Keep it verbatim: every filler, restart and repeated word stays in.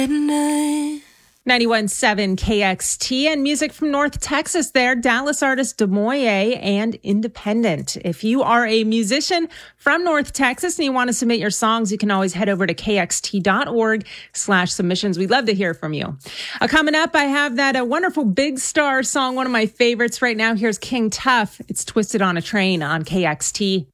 ninety-one point seven K X T and music from North Texas there. Dallas artist Demoye and Independent. If you are a musician from North Texas and you want to submit your songs, you can always head over to kxt.org slash submissions. We'd love to hear from you. Uh, coming up, I have that uh, wonderful Big Star song, one of my favorites right now. Here's King Tuff. It's Twisted on a Train on K X T.